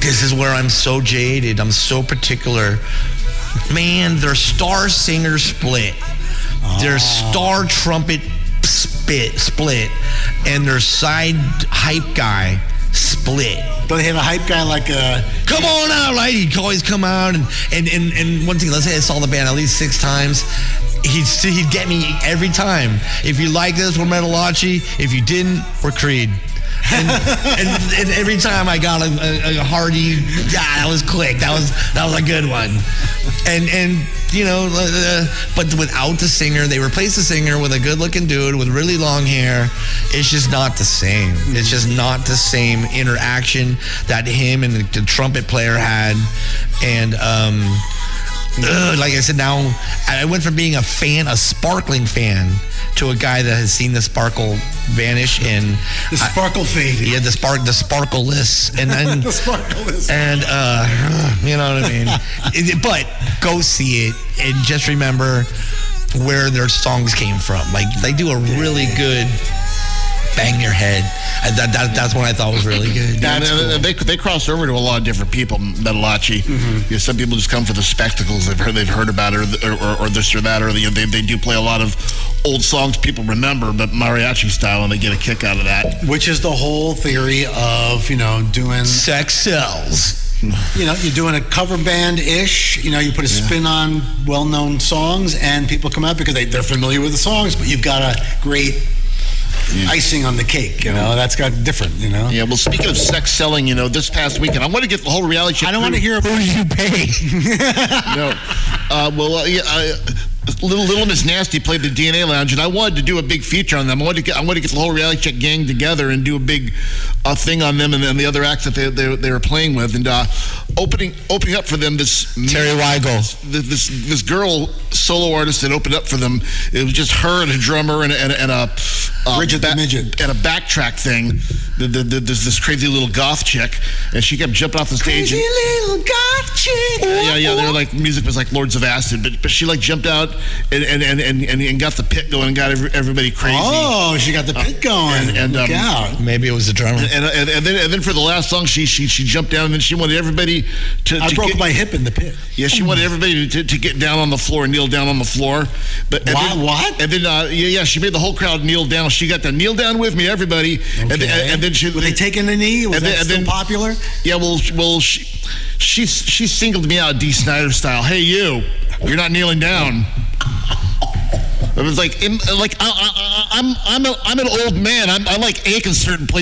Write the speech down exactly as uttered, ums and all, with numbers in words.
this is where I'm so jaded. I'm so particular. Man, their star singer split. Oh. Their star trumpet spit, split. And their side hype guy split. Don't they have a hype guy like a... Come on out, right? He'd always come out. And, and, and, and one thing, let's say I saw the band at least six times. He'd, he'd get me every time. If you like this, we're Metalachi. If you didn't, we're Creed. And, and, and every time I got a, a, a hearty, yeah, that was quick. That was that was a good one. And and you know, uh, but without the singer, they replaced the singer with a good-looking dude with really long hair. It's just not the same. It's just not the same interaction that him and the, the trumpet player had. And um, ugh, like I said, now I went from being a fan, a sparkling fan, to a guy that has seen the sparkle vanish and the sparkle fade. Yeah, the spark, the sparkleless, and then the sparkleless, and uh, you know what I mean. it, but go see it and just remember where their songs came from. Like they do a really good bang your head. That, that that's what I thought was really good. Yeah, they, cool. they they cross over to a lot of different people. Metalachi. Mm-hmm. You know, some people just come for the spectacles. They've heard they've heard about it, or, or, or this or that, or they, they they do play a lot of old songs people remember, but mariachi style, and they get a kick out of that. Which is the whole theory of you know doing sex sells. You know, you're doing a cover band-ish. You know, you put a spin yeah. on well-known songs, and people come out because they, they're familiar with the songs, but you've got a great yeah. icing on the cake, you know. That's got different, you know. Yeah, well, speaking of sex selling, you know, this past weekend, I want to get the whole reality check. I don't want to hear who did you pay. no. Uh, well, uh, yeah, uh, Little Little Miss Nasty played the D N A Lounge, and I wanted to do a big feature on them. I wanted to get, I wanted to get the whole Reality Check gang together and do a big uh, thing on them and, and the other acts that they, they they were playing with, and uh, opening opening up for them this Terry Weigel, this, this this girl solo artist that opened up for them. It was just her and a drummer and, and, and a uh, Bridget ba- the Midget and a backtrack thing. The, the, the, there's this crazy little goth chick, and she kept jumping off the stage. Crazy and, little goth chick. Yeah, yeah. They were like music was like Lords of Acid, but but she like jumped out and and, and, and, and got the pit going and got every, everybody crazy. Oh, she got the pit going. Uh, and, and Look um, out. Maybe it was the drummer. And, and and then and then for the last song, she she she jumped down and then she wanted everybody to. I to broke get, my hip in the pit. Yeah, she wanted everybody to, to get down on the floor and kneel down on the floor. But and what? Then, what? And then uh, yeah, yeah, she made the whole crowd kneel down. She got to kneel down with me, everybody. Okay. And, then, and then she were they taking the knee? Was and that then, still and then, popular? Yeah, well, well, she she she singled me out, Dee Snider style. Hey, you, you're not kneeling down. It was like, in, like I, I, I'm, I'm, a, I'm an old man. I'm, I like ache in certain places.